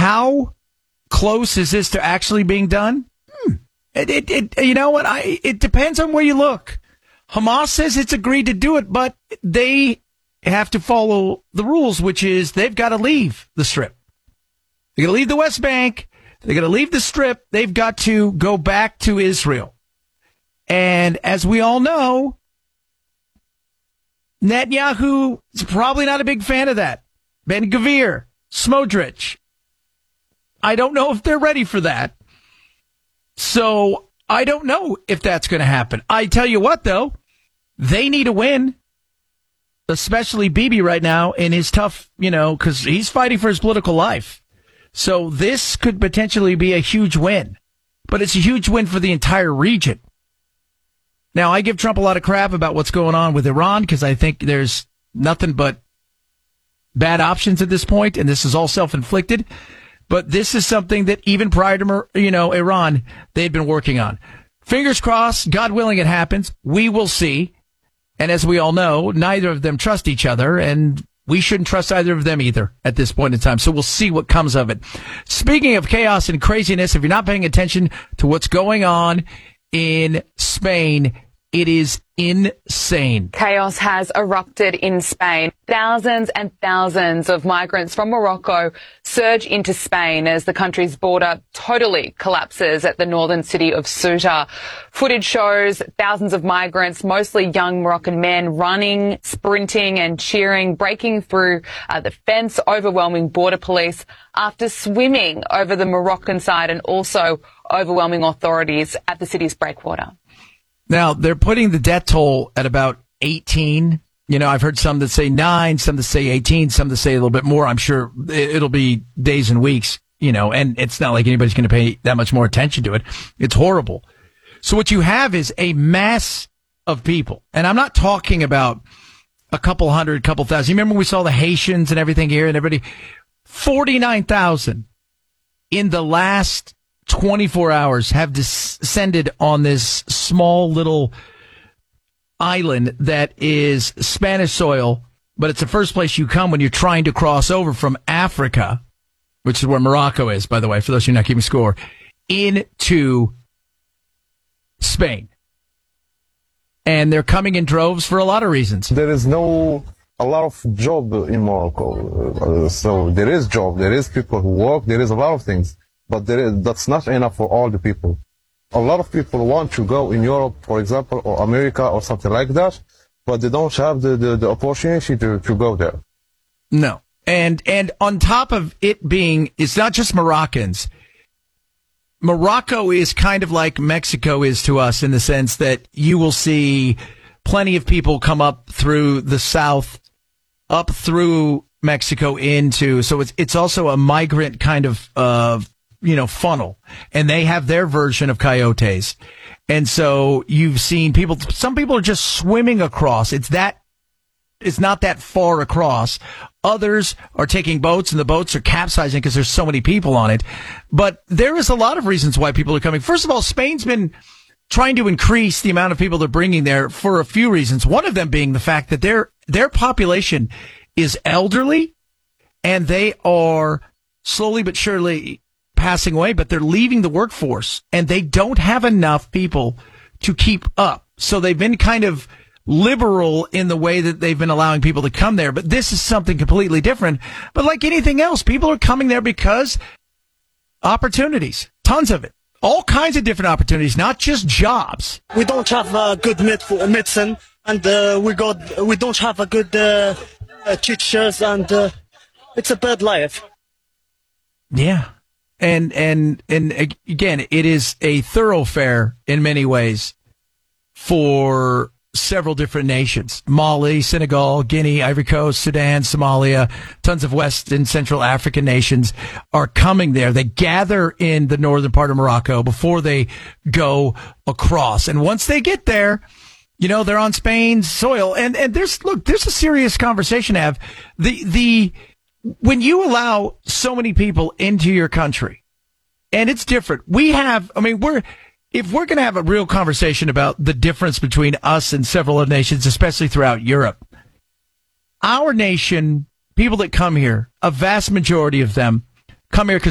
How close is this to actually being done? You know what? It depends on where you look. Hamas says it's agreed to do it, but they have to follow the rules, which is they've got to leave the Strip. They're going to leave the West Bank. They're going to leave the Strip. They've got to go back to Israel. And as we all know, Netanyahu is probably not a big fan of that. Ben-Gvir, Smotrich. I don't know if they're ready for that. So I don't know if that's going to happen. I tell you what, though, they need a win, especially Bibi right now in his tough, because he's fighting for his political life. So this could potentially be a huge win, but it's a huge win for the entire region. Now, I give Trump a lot of crap about what's going on with Iran because I think there's nothing but bad options at this point, and this is all self-inflicted. But this is something that even prior to, Iran, they'd been working on. Fingers crossed, God willing, it happens. We will see. And as we all know, neither of them trust each other, and we shouldn't trust either of them either at this point in time. So we'll see what comes of it. Speaking of chaos and craziness, if you're not paying attention to what's going on in Spain, it is insane. Chaos has erupted in Spain. Thousands and thousands of migrants from Morocco surge into Spain as the country's border totally collapses at the northern city of Ceuta. Footage shows thousands of migrants, mostly young Moroccan men, running, sprinting and cheering, breaking through the fence, overwhelming border police after swimming over the Moroccan side and also overwhelming authorities at the city's breakwater. Now, they're putting the death toll at about 18. I've heard some that say 9, some that say 18, some that say a little bit more. I'm sure it'll be days and weeks, and it's not like anybody's going to pay that much more attention to it. It's horrible. So what you have is a mass of people. And I'm not talking about a couple hundred, couple thousand. You remember we saw the Haitians and everything here and everybody? 49,000 in the last 24 hours have descended on this small little island that is Spanish soil, but it's the first place you come when you're trying to cross over from Africa, which is where Morocco is, by the way, for those who are not keeping score, into Spain. And they're coming in droves for a lot of reasons. There is a lot of job in Morocco. So there is job, there is people who work, there is a lot of things. But that's not enough for all the people. A lot of people want to go in Europe, for example, or America or something like that, but they don't have the opportunity to go there. No. And on top of it being, it's not just Moroccans. Morocco is kind of like Mexico is to us in the sense that you will see plenty of people come up through the south, up through Mexico so it's also a migrant kind of, funnel, and they have their version of coyotes. And so you've seen some people are just swimming across. It's not that far across. Others are taking boats, and the boats are capsizing because there's so many people on it. But there is a lot of reasons why people are coming. First of all, Spain's been trying to increase the amount of people they're bringing there for a few reasons. One of them being the fact that their population is elderly, and they are slowly but surely passing away, but they're leaving the workforce, and they don't have enough people to keep up. So they've been kind of liberal in the way that they've been allowing people to come there. But this is something completely different. But like anything else, people are coming there because opportunities, tons of it, all kinds of different opportunities, not just jobs. We don't have good medicine, and we don't have a good teachers, and it's a bad life. Yeah. And again, it is a thoroughfare in many ways for several different nations. Mali, Senegal, Guinea, Ivory Coast, Sudan, Somalia, tons of West and Central African nations are coming there. They gather in the northern part of Morocco before they go across. And once they get there, they're on Spain's soil. And there's a serious conversation to have. When you allow so many people into your country, and it's different, if we're going to have a real conversation about the difference between us and several other nations, especially throughout Europe, our nation, people that come here, a vast majority of them come here because